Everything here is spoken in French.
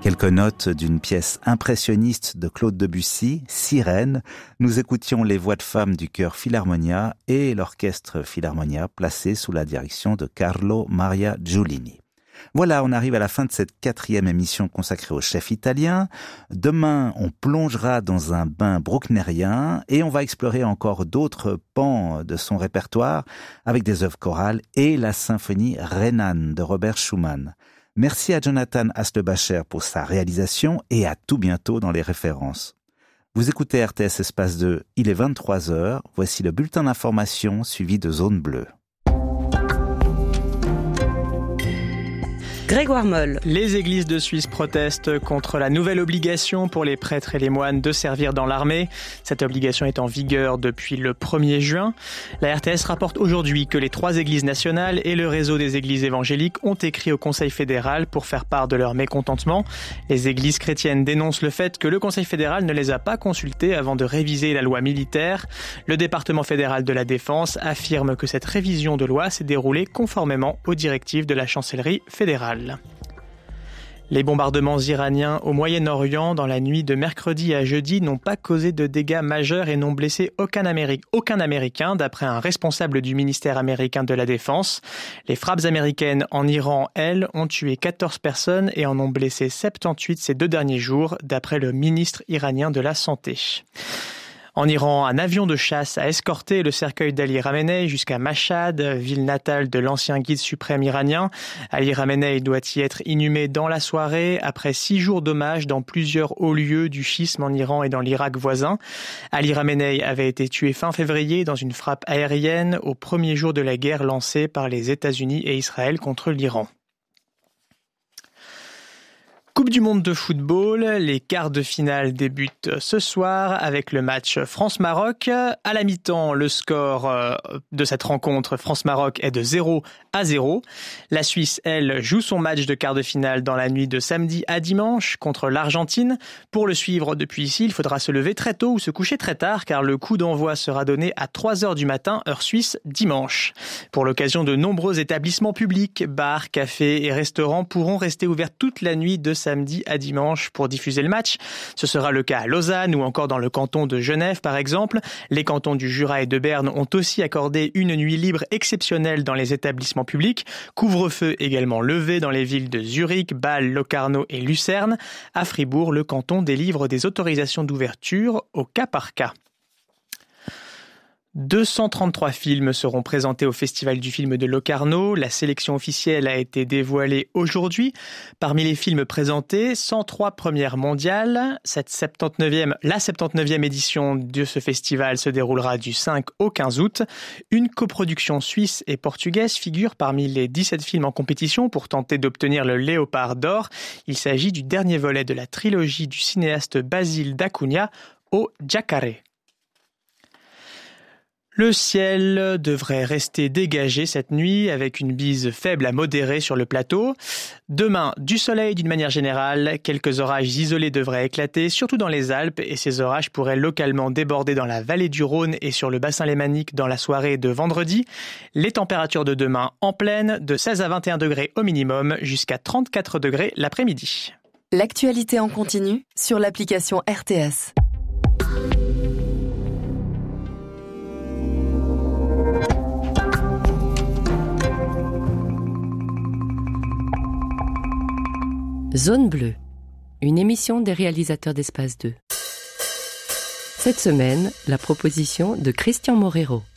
Quelques notes d'une pièce impressionniste de Claude Debussy, Sirène. Nous écoutions les voix de femmes du chœur Philharmonia et l'orchestre Philharmonia placé sous la direction de Carlo Maria Giulini. Voilà, on arrive à la fin de cette 4e émission consacrée au chef italien. Demain, on plongera dans un bain brucknerien et on va explorer encore d'autres pans de son répertoire avec des œuvres chorales et la symphonie Renan de Robert Schumann. Merci à Jonathan Haslebacher pour sa réalisation et à tout bientôt dans les références. Vous écoutez RTS Espace 2, il est 23h. Voici le bulletin d'information suivi de Zone Bleue. Grégoire Moll. Les églises de Suisse protestent contre la nouvelle obligation pour les prêtres et les moines de servir dans l'armée. Cette obligation est en vigueur depuis le 1er juin. La RTS rapporte aujourd'hui que les 3 églises nationales et le réseau des églises évangéliques ont écrit au Conseil fédéral pour faire part de leur mécontentement. Les églises chrétiennes dénoncent le fait que le Conseil fédéral ne les a pas consultées avant de réviser la loi militaire. Le département fédéral de la Défense affirme que cette révision de loi s'est déroulée conformément aux directives de la chancellerie fédérale. Les bombardements iraniens au Moyen-Orient dans la nuit de mercredi à jeudi n'ont pas causé de dégâts majeurs et n'ont blessé aucun Américain, d'après un responsable du ministère américain de la Défense. Les frappes américaines en Iran, elles, ont tué 14 personnes et en ont blessé 78 ces 2 derniers jours, d'après le ministre iranien de la Santé. En Iran, un avion de chasse a escorté le cercueil d'Ali Khamenei jusqu'à Mashhad, ville natale de l'ancien guide suprême iranien. Ali Khamenei doit y être inhumé dans la soirée, après 6 jours d'hommage dans plusieurs hauts lieux du schisme en Iran et dans l'Irak voisin. Ali Khamenei avait été tué fin février dans une frappe aérienne au premier jour de la guerre lancée par les États-Unis et Israël contre l'Iran. Coupe du monde de football, les quarts de finale débutent ce soir avec le match France-Maroc. À la mi-temps, le score de cette rencontre France-Maroc est de 0-0. La Suisse, elle, joue son match de quart de finale dans la nuit de samedi à dimanche contre l'Argentine. Pour le suivre depuis ici, il faudra se lever très tôt ou se coucher très tard car le coup d'envoi sera donné à 3h du matin, heure suisse, dimanche. Pour l'occasion, de nombreux établissements publics, bars, cafés et restaurants pourront rester ouverts toute la nuit de samedi à dimanche pour diffuser le match. Ce sera le cas à Lausanne ou encore dans le canton de Genève par exemple. Les cantons du Jura et de Berne ont aussi accordé une nuit libre exceptionnelle dans les établissements publics. Couvre-feu également levé dans les villes de Zurich, Bâle, Locarno et Lucerne. À Fribourg, le canton délivre des autorisations d'ouverture au cas par cas. 233 films seront présentés au Festival du film de Locarno. La sélection officielle a été dévoilée aujourd'hui. Parmi les films présentés, 103 premières mondiales. La 79e édition de ce festival se déroulera du 5 au 15 août. Une coproduction suisse et portugaise figure parmi les 17 films en compétition pour tenter d'obtenir le Léopard d'or. Il s'agit du dernier volet de la trilogie du cinéaste Basile da Cunha, O Jacaré. Le ciel devrait rester dégagé cette nuit avec une bise faible à modérée sur le plateau. Demain, du soleil d'une manière générale. Quelques orages isolés devraient éclater, surtout dans les Alpes, et ces orages pourraient localement déborder dans la vallée du Rhône et sur le bassin lémanique dans la soirée de vendredi. Les températures de demain en pleine, de 16 à 21 degrés au minimum, jusqu'à 34 degrés l'après-midi. L'actualité en continu sur l'application RTS. Zone Bleue, une émission des réalisateurs d'Espace 2. Cette semaine, la proposition de Christian Morero.